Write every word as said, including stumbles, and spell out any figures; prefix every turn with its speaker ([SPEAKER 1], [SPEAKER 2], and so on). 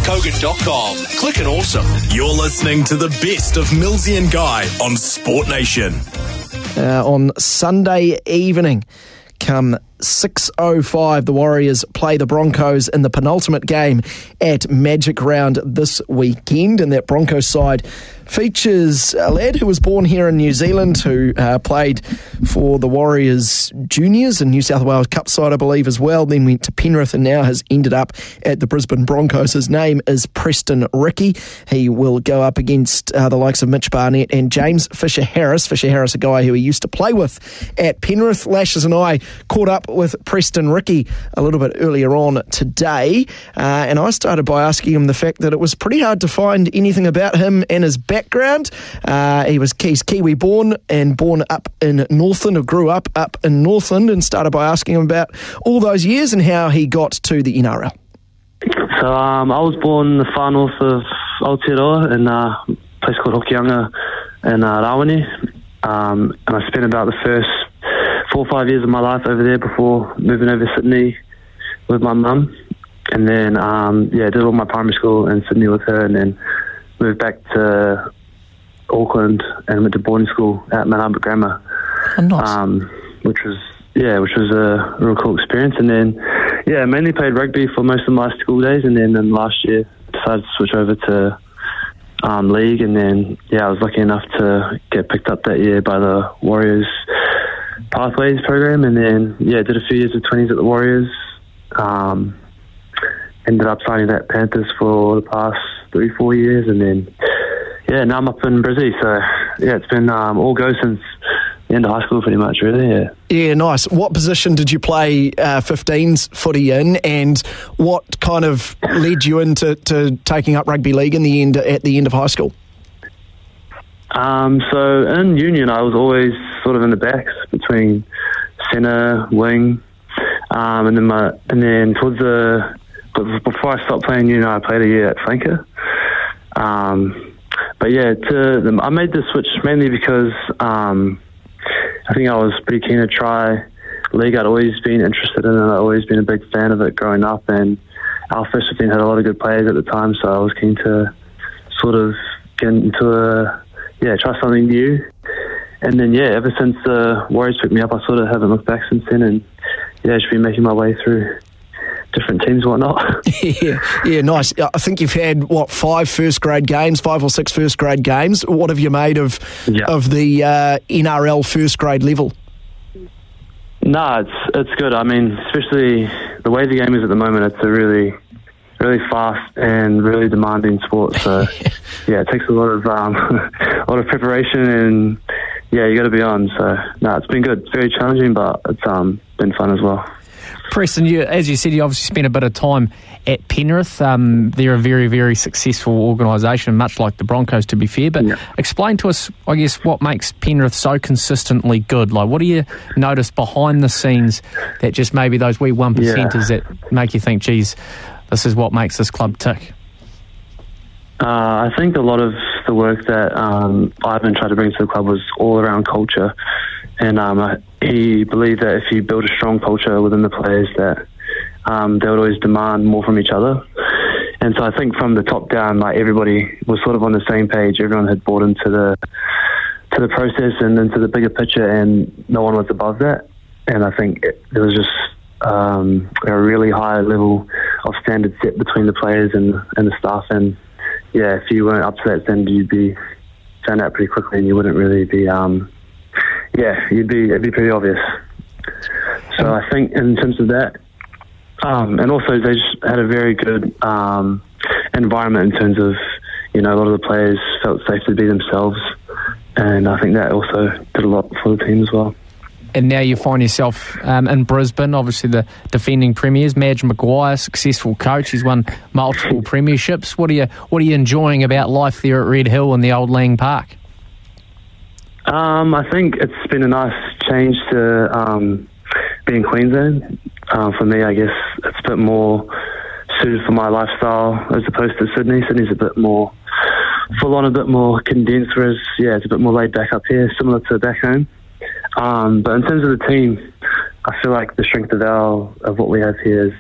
[SPEAKER 1] kogan dot com. Click and awesome.
[SPEAKER 2] You're listening to the best of Millsy and Guy on Sport Nation.
[SPEAKER 3] Uh, on Sunday evening, come six oh five, the Warriors play the Broncos in the penultimate game at Magic Round this weekend, and that Broncos side features a lad who was born here in New Zealand, who uh, played for the Warriors juniors and New South Wales Cup side, I believe, as well, then went to Penrith and now has ended up at the Brisbane Broncos. His name is Preston Ricky. He will go up against uh, the likes of Mitch Barnett and James Fisher-Harris. Fisher-Harris, a guy who he used to play with at Penrith. Lashes and I caught up with Preston Ricky a little bit earlier on today, uh, and I started by asking him the fact that it was pretty hard to find anything about him and his background. Uh, he was he's Kiwi born and born up in Northland, or grew up up in Northland, and started by asking him about all those years and how he got to the N R L.
[SPEAKER 4] So um, I was born in the far north of Aotearoa in a place called Hokianga in uh, Rawene, um, and I spent about the first four or five years of my life over there before moving over to Sydney with my mum, and then um, yeah, did all my primary school in Sydney with her, and then moved back to Auckland and went to boarding school at Mount Albert Grammar,
[SPEAKER 3] Oh, nice.
[SPEAKER 4] um, which was yeah, which was a real cool experience. And then yeah, mainly played rugby for most of my school days, and then in last year decided to switch over to um, league, and then yeah, I was lucky enough to get picked up that year by the Warriors Pathways program, and then yeah, did a few years of twenties at the Warriors. Um, ended up signing at Panthers for the past three, four years, and then yeah, now I'm up in Brizzy. So yeah, it's been um, all go since the end of high school, pretty much, really. Yeah.
[SPEAKER 3] Yeah, nice. What position did you play uh, fifteens footy in, and what kind of led you into to taking up rugby league in the end at the end of high school?
[SPEAKER 4] Um, so in union, I was always sort of in the backs between centre, wing, um, and then my and then towards the before I stopped playing union, I played a year at flanker. Um, but yeah, to the, I made the switch mainly because um, I think I was pretty keen to try league. I'd always been interested in it. I'd always been a big fan of it growing up, and our first fifteen had a lot of good players at the time, so I was keen to sort of get into a yeah, try something new. And then, yeah, ever since the Warriors picked me up, I sort of haven't looked back since then, and yeah, just been making my way through different teams and whatnot.
[SPEAKER 3] yeah, yeah, nice. I think you've had, what, five first grade games, five or six first grade games. What have you made of
[SPEAKER 4] yeah.
[SPEAKER 3] of the uh, N R L first grade level?
[SPEAKER 4] No, it's it's good. I mean, especially the way the game is at the moment, it's a really, really fast and really demanding sport. So, yeah, it takes a lot of um, a lot of preparation, and yeah, you got to be on. So, no, it's been good. It's very challenging, but it's um been fun as well.
[SPEAKER 5] Preston, you, as you said, you obviously spent a bit of time at Penrith. Um, they're a very, very successful organisation, much like the Broncos, to be fair. But
[SPEAKER 4] yeah.
[SPEAKER 5] explain to us, I guess, what makes Penrith so consistently good. Like, what do you notice behind the scenes that just maybe those wee one percenters
[SPEAKER 4] yeah.
[SPEAKER 5] that make you think, geez, this is what makes this club tick?
[SPEAKER 4] Uh, I think a lot of the work that um, Ivan tried to bring to the club was all around culture. And um, he believed that if you build a strong culture within the players, that um, they would always demand more from each other. And so I think from the top down, like everybody was sort of on the same page. Everyone had bought into the to the process and into the bigger picture, and no one was above that. And I think it, there was just um, a really high level of standard set between the players and and the staff. And yeah, if you weren't up to that standard, you'd be found out pretty quickly, and you wouldn't really be. Um, Yeah, you'd be it'd be pretty obvious. So I think in terms of that, um, and also they just had a very good um, environment in terms of, you know, a lot of the players felt safe to be themselves, and I think that also did a lot for the team as well.
[SPEAKER 5] And now you find yourself um, in Brisbane, obviously the defending premiers. Madge Maguire, successful coach, he's won multiple premierships. What are you What are you enjoying about life there at Red Hill and the old Lang Park?
[SPEAKER 4] Um, I think it's been a nice change to um, be in Queensland. Um, for me, I guess it's a bit more suited for my lifestyle as opposed to Sydney. Sydney's a bit more full on, a bit more condensed, whereas, yeah, it's a bit more laid back up here, similar to back home. Um, but in terms of the team, I feel like the strength of our of what we have here is